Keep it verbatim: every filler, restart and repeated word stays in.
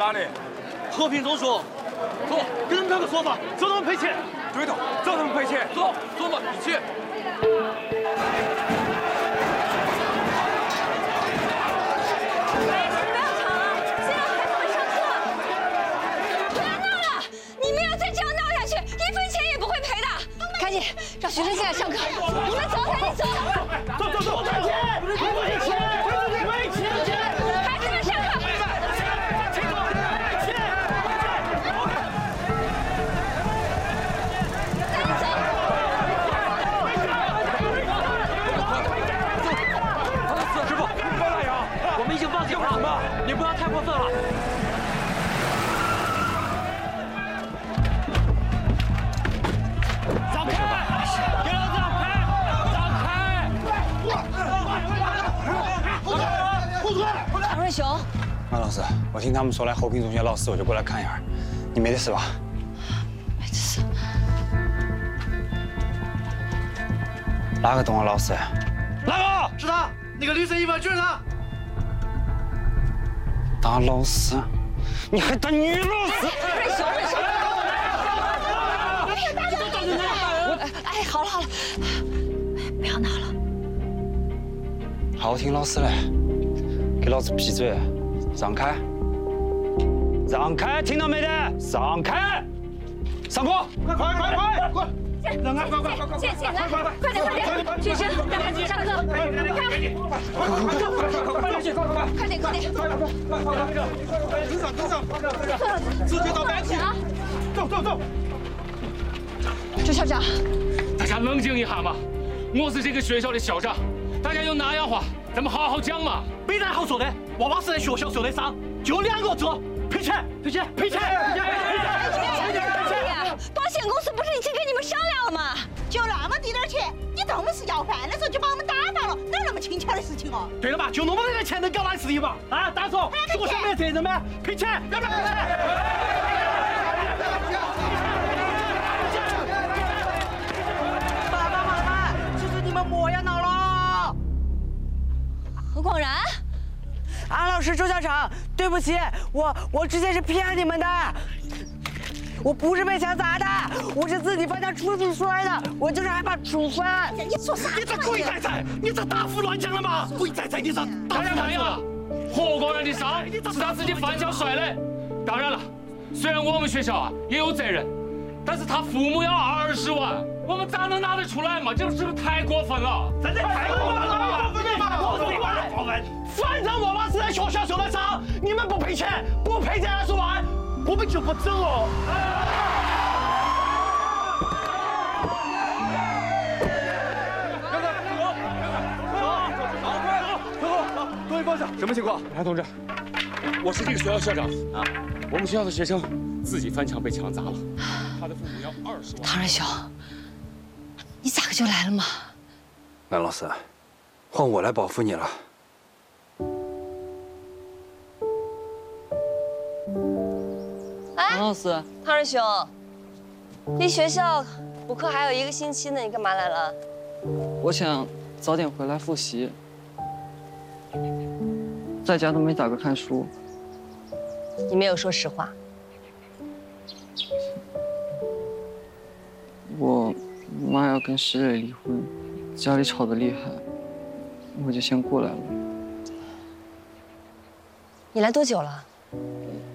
咋的？ 和平中说，走，给他们找个说法，找他们赔钱。 对头，找他们赔钱。走，走嘛，一起。 赶紧让学生进来上课！你们走，赶紧走！ 走走走！赔钱！赔钱！赔钱！ 孩子们上课！ 钱！钱！ 赶紧走！ 师傅，别打呀！我们已经报警了，你不要太过分了。 唐瑞雄， 马老师，我听他们说来和平中学闹事，我就过来看一下。你没得事吧？ 没得事。 哪个动了老师？ 哪个？是他，那个绿色衣服就是他。 打老师？你还打女老师？ 瑞雄，瑞雄。我哎，好了好了，不要闹了。 好听老师嘞。 给老子闭嘴！让开！让开！听到没得？让开！上课！ 快快快快快！ 让开！快快快快！进进来！快点快点！学生带孩子上课！快点！快快快快快点！快点快点！快快快快快！跟上跟上！ 直接到班级！走走走！ 周校长， 大家冷静一下嘛！我是这个学校的校长，大家有那样话，咱们好好讲嘛。 没啥好说的，娃娃是在学校受的伤，就两个字：赔钱，赔钱，赔钱！ 保险公司不是已经跟你们商量了吗？ 就那么滴点钱，你当我们是要饭的时候就把我们打发了，哪那么轻巧的事情哦？ 对了嘛，就那么点钱能搞哪事情嘛？啊，大叔，学生没责任吗？赔钱，要不要赔钱？ 爸爸妈妈，其实你们莫要闹了。 何广然， 安老师、周校长，对不起，我我之前是骗你们的，我不是被枪砸的，我是自己翻墙出去摔的，我就是害怕处分。 你说啥？你这鬼崽崽！你这大胡乱讲了吗？鬼崽崽！你这大家看呀，何广然的伤是他自己翻墙摔的。当然了，虽然我们学校啊也有责任，但是他父母要二十万，我们咋能拿得出来嘛？这是不是太过分了？ 真的太过分了！过分过分！反正娃娃是在学校受的伤，你们不赔钱，不赔这二十万，我们就不走哦。各位方向， 什么情况？杨同志，我是这个学校校长啊，我们学校的学生自己翻墙被枪砸了，他的父母要二十万。 唐仁雄，你咋个就来了嘛？ 蓝老师，换我来保护你了。 哎， 唐老师， 唐仁雄，离学校补课还有一个星期呢，你干嘛来了？ 我想早点回来复习，在家都没咋个看书。 你没有说实话。 我妈要跟石磊离婚，家里吵得厉害，我就先过来了。 你来多久了？